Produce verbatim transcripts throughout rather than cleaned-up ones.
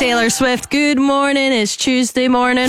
Taylor Swift. Good morning. It's Tuesday morning.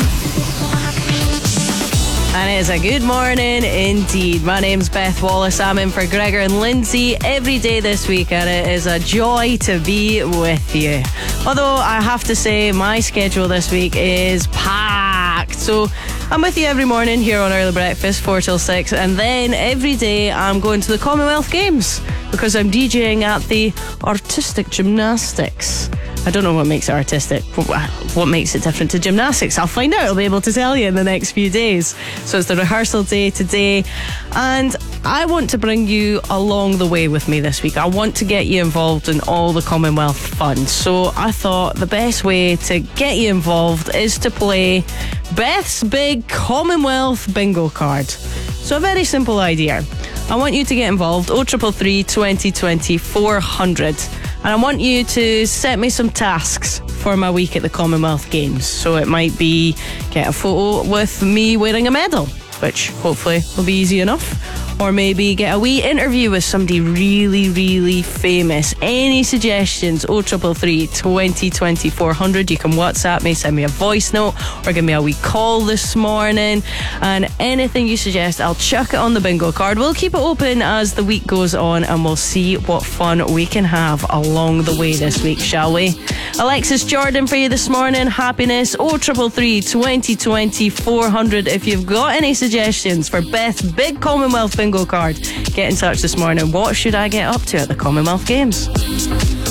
And it is a good morning indeed. My name's Beth Wallace. I'm in for Gregor and Lindsay every day this week, and it is a joy to be with you. Although I have to say, my schedule this week is packed. So I'm with you every morning here on Early Breakfast, four till six, and then every day I'm going to the Commonwealth Games because I'm DJing at the Artistic Gymnastics. I don't know what makes it artistic. What makes it different to gymnastics? I'll find out. I'll be able to tell you in the next few days. So it's the rehearsal day today, and I want to bring you along the way with me this week. I want to get you involved in all the Commonwealth fun. So I thought the best way to get you involved is to play Beth's Big Commonwealth Bingo card. So a very simple idea. I want you to get involved. oh three three, twenty twenty, four hundred. And I want you to set me some tasks for my week at the Commonwealth Games. So it might be get a photo with me wearing a medal, which hopefully will be easy enough. Or maybe get a wee interview with somebody really, really famous. Any suggestions? oh three three, twenty twenty, four hundred. You can WhatsApp me, send me a voice note, or give me a wee call this morning. And anything you suggest, I'll chuck it on the bingo card. We'll keep it open as the week goes on, and we'll see what fun we can have along the way this week, shall we? Alexis Jordan for you this morning. Happiness. oh three three, twenty twenty, four hundred. If you've got any suggestions for Beth's Big Commonwealth Bingo card, get in touch this morning. What should I get up to at the Commonwealth Games?